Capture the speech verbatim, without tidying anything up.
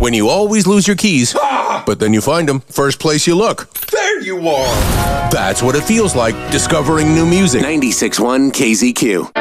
When you always lose your keys, Ah! but then you find them first place you look. There you are! That's what it feels like discovering new music. ninety-six point one K Z Q.